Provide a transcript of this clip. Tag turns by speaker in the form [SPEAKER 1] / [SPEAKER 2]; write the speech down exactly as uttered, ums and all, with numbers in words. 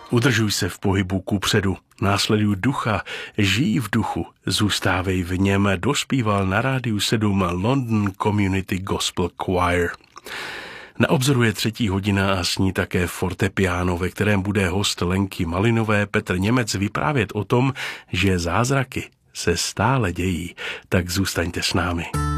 [SPEAKER 1] Udržuj se v pohybu kupředu, následuj ducha, žij v duchu, zůstávej v něm, dospíval na rádiu sedm London Community Gospel Choir. Na obzoru je třetí hodina a s ní také fortepiano, ve kterém bude host Lenky Malinové Petr Němec vyprávět o tom, že zázraky se stále dějí. Tak zůstaňte s námi.